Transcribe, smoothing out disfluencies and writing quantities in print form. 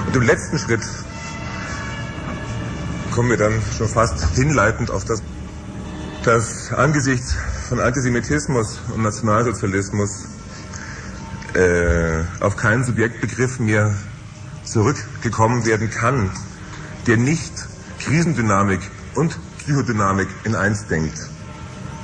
Und im letzten Schritt kommen wir dann schon fast hinleitend auf das, dass angesichts von Antisemitismus und Nationalsozialismus auf keinen Subjektbegriff mehr zurückgekommen werden kann, der nicht Krisendynamik und Psychodynamik in eins denkt.